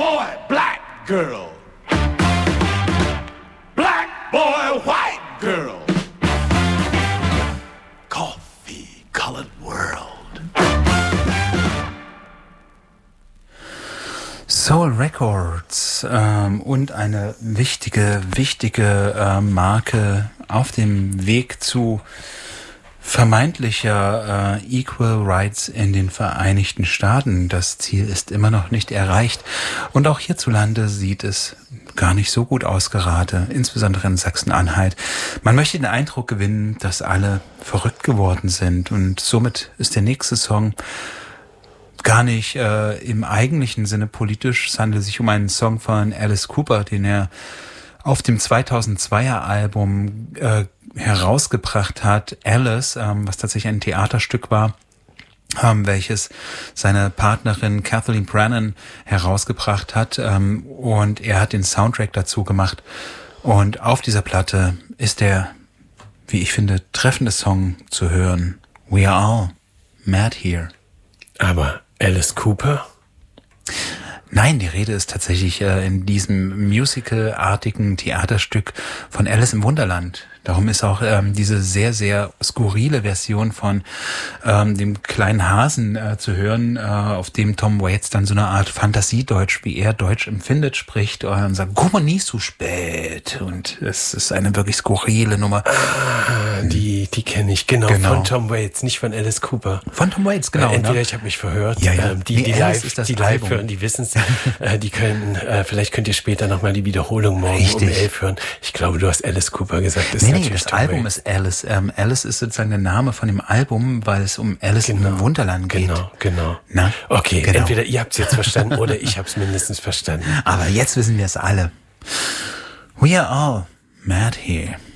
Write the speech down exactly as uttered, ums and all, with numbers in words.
boy, black girl. Black boy, white girl. Coffee colored world. Soul Records ähm, und eine wichtige, wichtige äh, Marke auf dem Weg zu vermeintlicher äh, Equal Rights in den Vereinigten Staaten. Das Ziel ist immer noch nicht erreicht. Und auch hierzulande sieht es gar nicht so gut aus gerade, insbesondere in Sachsen-Anhalt. Man möchte den Eindruck gewinnen, dass alle verrückt geworden sind. Und somit ist der nächste Song gar nicht äh, im eigentlichen Sinne politisch. Es handelt sich um einen Song von Alice Cooper, den er auf dem zweitausendzweier Album äh, herausgebracht hat. Alice, ähm, was tatsächlich ein Theaterstück war, ähm, welches seine Partnerin Kathleen Brennan herausgebracht hat. Ähm, und er hat den Soundtrack dazu gemacht. Und auf dieser Platte ist der, wie ich finde, treffende Song zu hören. We are all mad here. Aber Alice Cooper? Nein, die Rede ist tatsächlich äh, in diesem musicalartigen Theaterstück von Alice im Wunderland. Darum ist auch ähm, diese sehr, sehr skurrile Version von ähm, dem kleinen Hasen äh, zu hören, äh, auf dem Tom Waits dann so eine Art Fantasiedeutsch, wie er Deutsch empfindet, spricht und sagt, guck mal, nie so spät. Und es ist eine wirklich skurrile Nummer. Ah, die die kenne ich, genau, genau, von Tom Waits, nicht von Alice Cooper. Von Tom Waits, genau. Äh, entweder ne? ich habe mich verhört, ja, ja. Ähm, die, nee, die Alice live, ist das die live Album. hören, die wissen es. äh, die können, äh, vielleicht könnt ihr später nochmal die Wiederholung morgen Richtig. um elf hören. Ich glaube, du hast Alice Cooper gesagt. Das Nee, ist nee, natürlich das Tom Album Waits. ist Alice. Ähm, Alice ist sozusagen der Name von dem Album, weil es um Alice Genau. im Wunderland geht. Genau, genau. Na? Okay, Genau. entweder ihr habt es jetzt verstanden oder ich habe es mindestens verstanden. Aber jetzt wissen wir es alle. We are all mad here.